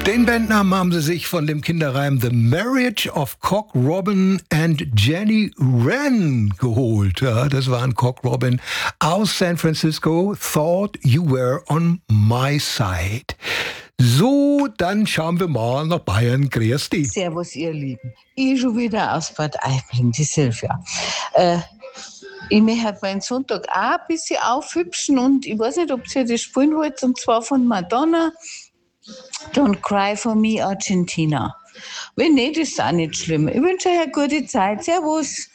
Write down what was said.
Den Bandnamen haben sie sich von dem Kinderreim The Marriage of Cock Robin and Jenny Wren geholt. Ja, das war ein Cock Robin aus San Francisco. Thought you were on my side. So, dann schauen wir mal nach Bayern. Grüß dich. Servus, ihr Lieben. Ich schon wieder aus Bad Aibling, die Silvia. Ich möchte meinen Sonntag auch ein bisschen aufhübschen und ich weiß nicht, ob ihr das spielen wollt, und zwar von Madonna. Don't Cry for Me, Argentina. Wenn nicht, ist es auch nicht schlimm. Ich wünsche euch eine gute Zeit. Servus.